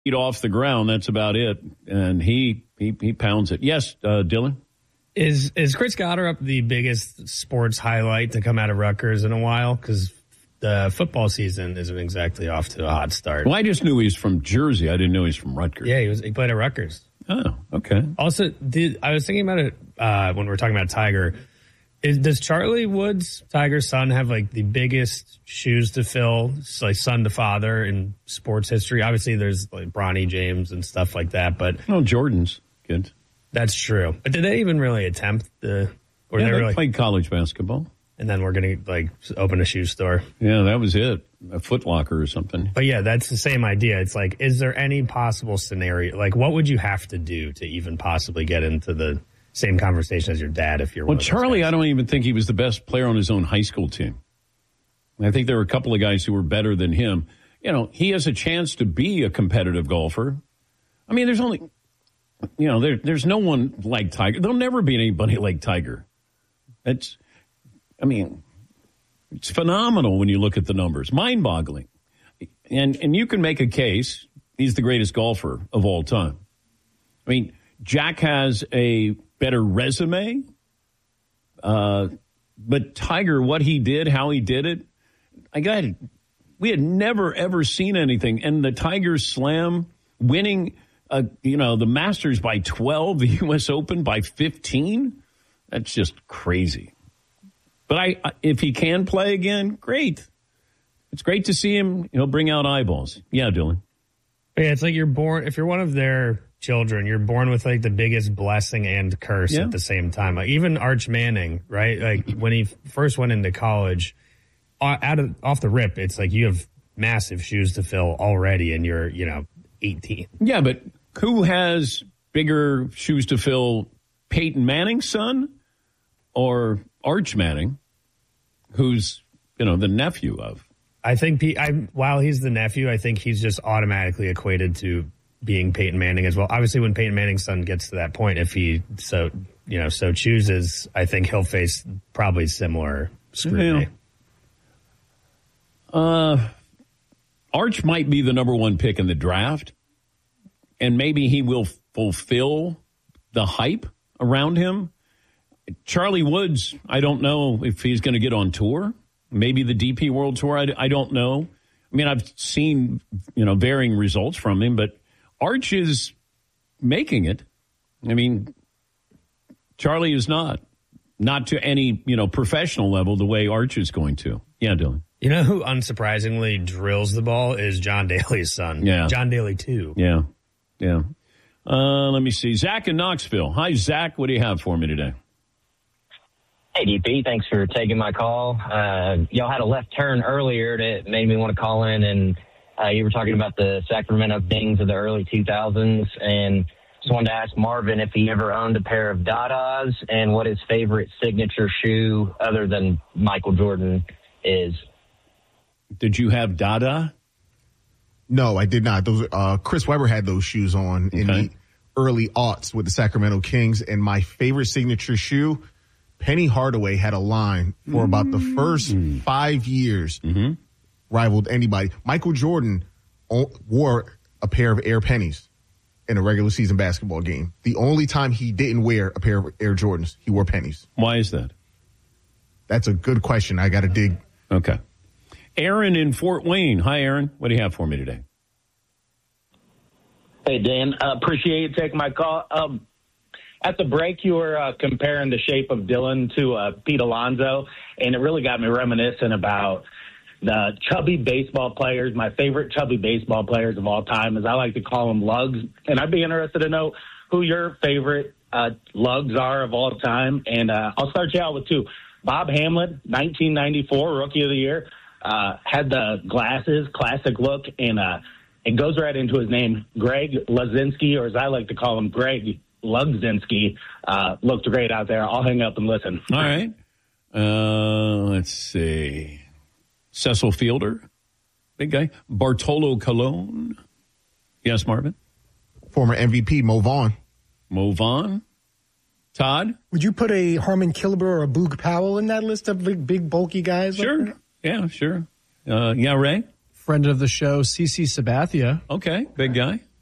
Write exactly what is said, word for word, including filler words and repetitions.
feet off the ground. That's about it. And he he, he pounds it. Yes, uh, Dylan? Is is Chris Goddard the biggest sports highlight to come out of Rutgers in a while? Because the football season isn't exactly off to a hot start. Well, I just knew he was from Jersey. I didn't know he was from Rutgers. Yeah, he was. He played at Rutgers. Oh, okay. Also, did I was thinking about it uh, when we were talking about Tiger. Is, does Charlie Woods, Tiger's son, have like the biggest shoes to fill, like son to father in sports history? Obviously, there's like Bronny James and stuff like that, but no, Jordan's good. That's true. But did they even really attempt the? Or yeah, they, they really, played college basketball, and then we're gonna like open a shoe store. Yeah, that was it, a Foot Locker or something. But yeah, that's the same idea. It's like, is there any possible scenario? Like, what would you have to do to even possibly get into the same conversation as your dad if you're well, one of Charlie, guys? I don't even think he was the best player on his own high school team. I think there were a couple of guys who were better than him. You know, he has a chance to be a competitive golfer. I mean, there's only, you know, there, there's no one like Tiger. There'll never be anybody like Tiger. It's, I mean, it's phenomenal when you look at the numbers. Mind-boggling. And, and you can make a case he's the greatest golfer of all time. I mean, Jack has a better resume, uh, but Tiger, what he did, how he did it, I got it. We had never, ever seen anything. And the Tiger Slam winning, uh, you know, the Masters by twelve, the U S Open by fifteen, that's just crazy. But I, if he can play again, great. It's great to see him. He'll bring out eyeballs. Yeah, Dylan. Yeah, it's like you're born, if you're one of their children, you're born with like the biggest blessing and curse yeah. at the same time. Like even Arch Manning, right? Like when he first went into college, out of off the rip, it's like you have massive shoes to fill already, and you're you know eighteen. Yeah, but who has bigger shoes to fill, Peyton Manning's son or Arch Manning, who's you know the nephew of? I think I while he's the nephew, I think he's just automatically equated to being Peyton Manning as well. Obviously, when Peyton Manning's son gets to that point, if he so you know so chooses, I think he'll face probably similar scrutiny. Yeah. Uh, Arch might be the number one pick in the draft, and maybe he will fulfill the hype around him. Charlie Woods, I don't know if he's going to get on tour. Maybe the D P World Tour. I, I don't know. I mean, I've seen, you know, varying results from him, but Arch is making it. I mean, Charlie is not. Not to any, you know, professional level the way Arch is going to. Yeah, Dylan. You know who unsurprisingly drills the ball is John Daly's son. Yeah. John Daly, too. Yeah. Yeah. Uh, let me see. Zach in Knoxville. Hi, Zach. What do you have for me today? Hey, D P. Thanks for taking my call. Uh, y'all had a left turn earlier that made me want to call in, and uh, you were talking about the Sacramento Kings of the early two thousands, and just wanted to ask Marvin if he ever owned a pair of Dadas and what his favorite signature shoe other than Michael Jordan is. Did you have Dada? No, I did not. Those uh, Chris Webber had those shoes on okay. in the early aughts with the Sacramento Kings. And my favorite signature shoe, Penny Hardaway had a line for about the first mm. five years, mm-hmm. rivaled anybody. Michael Jordan wore a pair of Air Pennies in a regular season basketball game. The only time he didn't wear a pair of Air Jordans, he wore pennies. Why is that? That's a good question. I got to dig. Okay. Aaron in Fort Wayne. Hi, Aaron. What do you have for me today? Hey, Dan. Uh, appreciate you taking my call. Um, at the break, you were uh, comparing the shape of Dylan to uh, Pete Alonso, and it really got me reminiscent about the chubby baseball players. My favorite chubby baseball players of all time, as I like to call them, lugs. And I'd be interested to know who your favorite uh, lugs are of all time. And uh, I'll start you out with two. Bob Hamlin, nineteen ninety-four, Rookie of the Year. Uh, had the glasses, classic look, and uh, it goes right into his name. Greg Luzinski, or as I like to call him, Greg Lugzinski, uh, looked great out there. I'll hang up and listen. All right. Uh, let's see. Cecil Fielder, big guy. Bartolo Colon. Yes, Marvin? Former M V P, Mo Vaughn. Mo Vaughn. Todd? Would you put a Harmon Killebrew or a Boog Powell in that list of big, big bulky guys? Sure. Like Yeah, sure. Uh, yeah, Ray? friend of the show, CeCe Sabathia. Okay, big guy.